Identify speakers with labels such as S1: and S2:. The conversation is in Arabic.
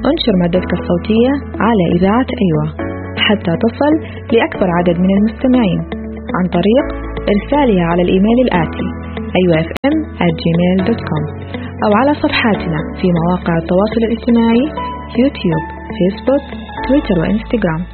S1: انشر مادتك الصوتية على إذاعة أيوة حتى تصل لأكبر عدد من المستمعين عن طريق إرسالها على الإيميل الآتي ayuafm@gmail.com أو على صفحاتنا في مواقع التواصل الاجتماعي يوتيوب، فيسبوك، تويتر وإنستغرام.